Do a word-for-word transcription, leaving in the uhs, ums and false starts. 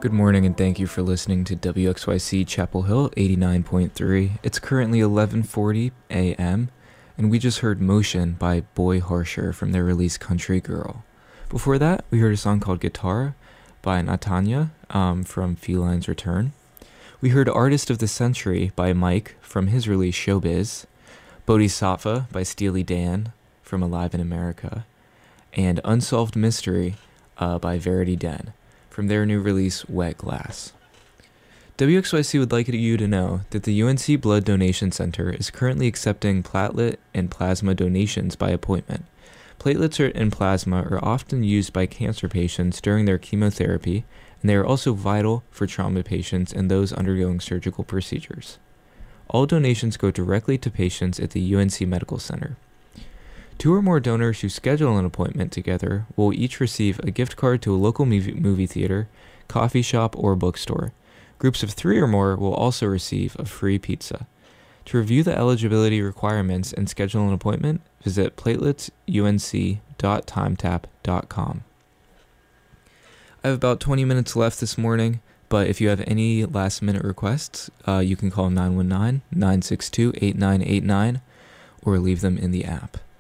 Good morning and thank you for listening to W X Y C Chapel Hill eighty-nine point three. It's currently eleven forty a.m. and we just heard Motion by Boy Harsher from their release Country Girl. Before that, we heard a song called Guitar by Natanya um, from Feline's Return. We heard Artist of the Century by Mike from his release Showbiz, Bodhisattva by Steely Dan from Alive in America, and Unsolved Mystery uh, by Verity Den from their new release, Wet Glass. W X Y C would like you to know that the U N C Blood Donation Center is currently accepting platelet and plasma donations by appointment. Platelets are- and plasma are often used by cancer patients during their chemotherapy, and they are also vital for trauma patients and those undergoing surgical procedures. All donations go directly to patients at the U N C Medical Center. Two or more donors who schedule an appointment together will each receive a gift card to a local movie, movie theater, coffee shop, or bookstore. Groups of three or more will also receive a free pizza. To review the eligibility requirements and schedule an appointment, visit platelets u n c dot timetap dot com. I have about twenty minutes left this morning, but if you have any last minute requests, uh, you can call nine one nine, nine six two, eight nine eight nine or leave them in the app.